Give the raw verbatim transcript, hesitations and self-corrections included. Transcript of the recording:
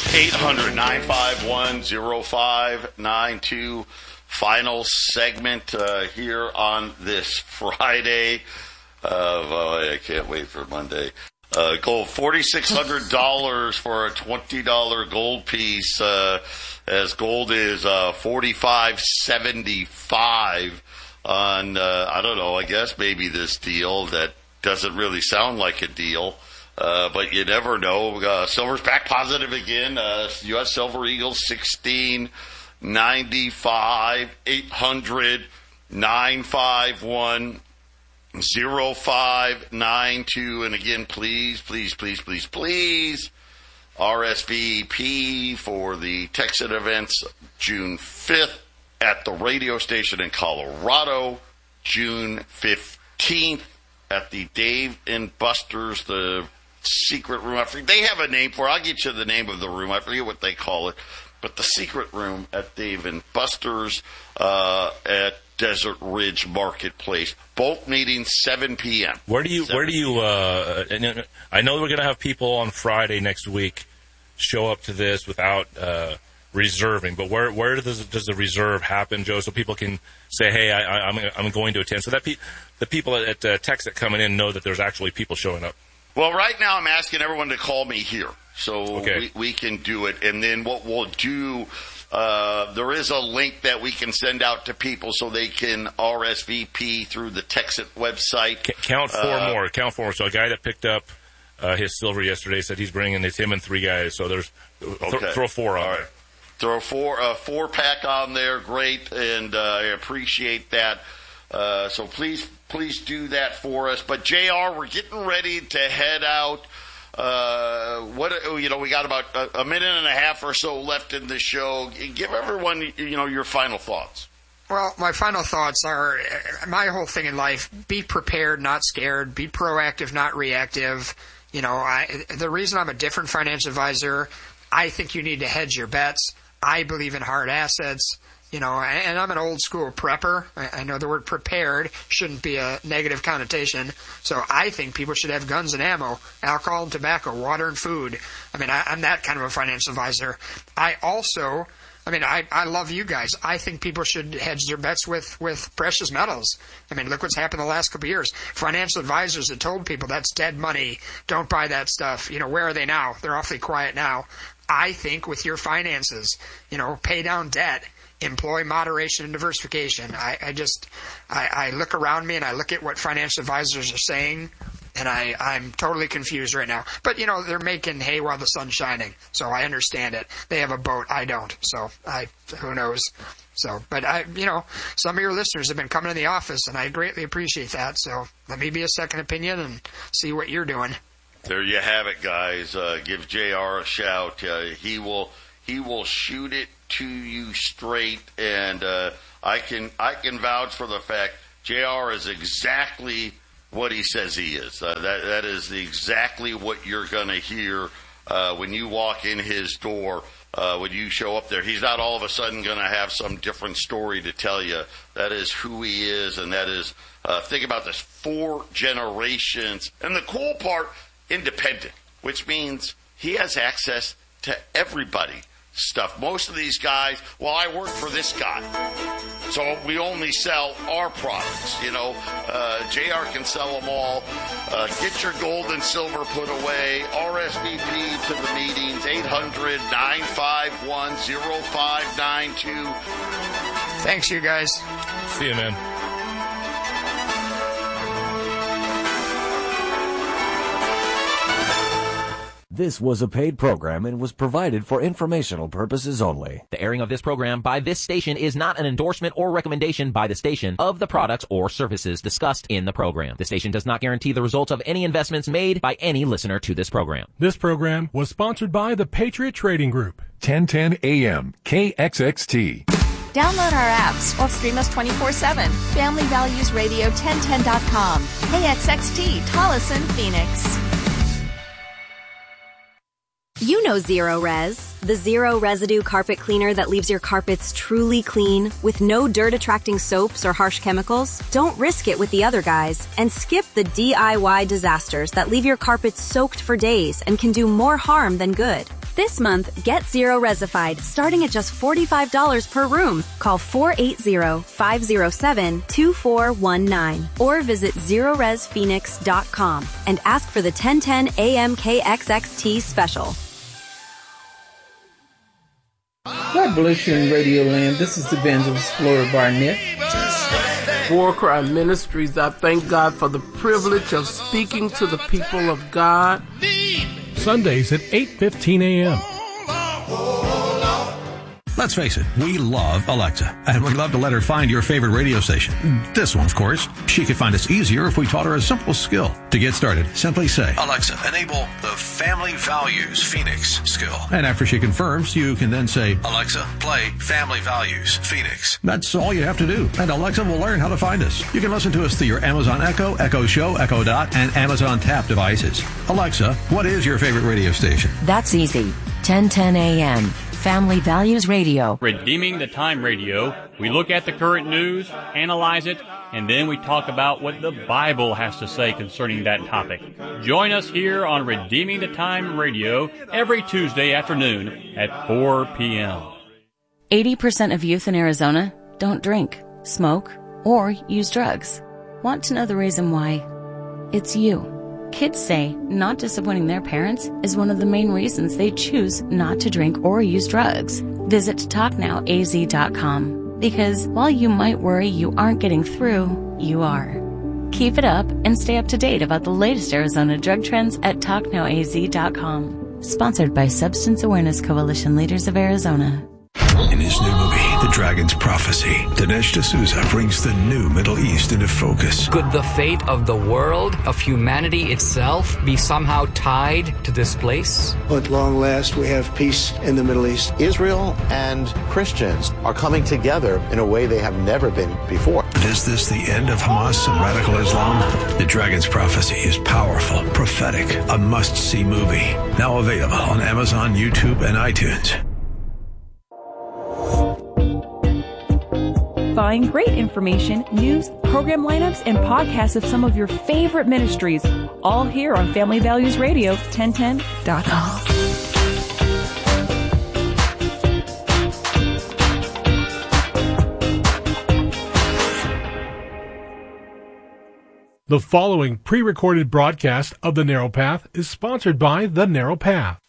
eight hundred, nine five one, oh five nine two. Final segment uh, here on this Friday. Of, oh, I can't wait for Monday. Uh, gold, four thousand six hundred dollars for a twenty dollars gold piece, uh, as gold is uh, forty-five seventy-five on, uh, I don't know, I guess maybe this deal that doesn't really sound like a deal. Uh, but you never know. Uh, silver's back positive again. Uh, U S Silver Eagles sixteen ninety-five, eight hundred, nine five one, oh five nine two. And again, please, please, please, please, please, R S V P for the Texan events June fifth at the radio station in Colorado, June fifteenth at the Dave and Buster's, the secret room. I forget, they have a name for it. I'll get you the name of the room. I forget what they call it. But the secret room at Dave and Buster's uh, at Desert Ridge Marketplace. Both meetings seven p.m. Where do you? Where do you? Uh, and I know we're going to have people on Friday next week show up to this without uh, reserving. But where where does does the reserve happen, Joe? So people can say, "Hey, I, I, I'm I'm going to attend." So that pe- the people at uh, Tex that coming in know that there's actually people showing up. Well, right now I'm asking everyone to call me here. So okay. we, we can do it. And then what we'll do, uh, there is a link that we can send out to people so they can R S V P through the Texas website. C- count four uh, more. Count four more. So a guy that picked up uh, his silver yesterday said he's bringing it's him and three guys. So there's th- okay. throw four on. All right. Throw four, uh, four pack on there. Great. And uh, I appreciate that. Uh, so please, please do that for us. But J R, we're getting ready to head out. Uh, what, you know, we got about a, a minute and a half or so left in the show. Give everyone, you know, your final thoughts. Well, my final thoughts are, my whole thing in life, be prepared, not scared, be proactive, not reactive. You know, I, the reason I'm a different financial advisor, I think you need to hedge your bets. I believe in hard assets. You know, and I'm an old school prepper. I know the word prepared shouldn't be a negative connotation. So I think people should have guns and ammo, alcohol and tobacco, water and food. I mean, I, I'm that kind of a financial advisor. I also, I mean, I, I love you guys. I think people should hedge their bets with, with precious metals. I mean, look what's happened the last couple of years. Financial advisors have told people that's dead money. Don't buy that stuff. You know, where are they now? They're awfully quiet now. I think with your finances, you know, pay down debt. Employ moderation and diversification. I, I just, I, I look around me and I look at what financial advisors are saying, and I, I'm totally confused right now. But, you know, they're making hay while the sun's shining, so I understand it. They have a boat. I don't, so I, who knows. So, but I, you know, some of your listeners have been coming to the office, and I greatly appreciate that. So let me be a second opinion and see what you're doing. There you have it, guys. Uh, give J R a shout. Uh, he will, he will shoot it to you straight, and uh, I can I can vouch for the fact J R is exactly what he says he is. Uh, that that is exactly what you're going to hear uh, when you walk in his door. Uh, when you show up there, he's not all of a sudden going to have some different story to tell you. That is who he is, and that is uh, think about this: four generations, and the cool part, independent, which means he has access to everybody. Stuff. Most of these guys, well, I work for this guy, so we only sell our products. You know, uh, J R can sell them all. Uh, get your gold and silver put away. R S V P to the meetings, eight hundred, nine five one, oh five nine two. Thanks, you guys. See you, man. This was a paid program and was provided for informational purposes only. The airing of this program by this station is not an endorsement or recommendation by the station of the products or services discussed in the program. The station does not guarantee the results of any investments made by any listener to this program. This program was sponsored by the Patriot Trading Group. ten ten A M K X X T. Download our apps or stream us twenty-four seven. Family Values Radio ten ten dot com. K X X T, Tolleson, Phoenix. You know Zero Res, the zero residue carpet cleaner that leaves your carpets truly clean with no dirt-attracting soaps or harsh chemicals. Don't risk it with the other guys and skip the D I Y disasters that leave your carpets soaked for days and can do more harm than good. This month, get Zero Resified, starting at just forty-five dollars per room. Call four eight zero, five zero seven, two four one nine or visit zero res phoenix dot com and ask for the ten ten A M K X X T special. God bless you in Radio Land. This is Evangelist Flora Barnett. War Cry Ministries, I thank God for the privilege of speaking to the people of God. Sundays at eight fifteen a.m. Let's face it, we love Alexa, and we'd love to let her find your favorite radio station. This one, of course. She could find us easier if we taught her a simple skill. To get started, simply say, Alexa, enable the Family Values Phoenix skill. And after she confirms, you can then say, Alexa, play Family Values Phoenix. That's all you have to do, and Alexa will learn how to find us. You can listen to us through your Amazon Echo, Echo Show, Echo Dot, and Amazon Tap devices. Alexa, what is your favorite radio station? That's easy. ten ten a.m. Family Values Radio. Redeeming the Time Radio. We look at the current news, analyze it, and then we talk about what the Bible has to say concerning that topic. Join us here on Redeeming the Time Radio every Tuesday afternoon at four p.m. eighty percent of youth in Arizona don't drink, smoke, or use drugs. Want to know the reason why? It's you. Kids say not disappointing their parents is one of the main reasons they choose not to drink or use drugs. Visit talk now A Z dot com because while you might worry you aren't getting through, you are. Keep it up and stay up to date about the latest Arizona drug trends at talk now A Z dot com. Sponsored by Substance Awareness Coalition Leaders of Arizona. In his new movie, The Dragon's Prophecy, Dinesh D'Souza brings the new Middle East into focus. Could the fate of the world, of humanity itself, be somehow tied to this place? At long last, we have peace in the Middle East. Israel and Christians are coming together in a way they have never been before. But is this the end of Hamas and radical Islam? The Dragon's Prophecy is powerful, prophetic, a must-see movie. Now available on Amazon, YouTube, and iTunes. Find great information, news, program lineups, and podcasts of some of your favorite ministries, all here on Family Values Radio, ten ten dot com. The following pre-recorded broadcast of The Narrow Path is sponsored by The Narrow Path.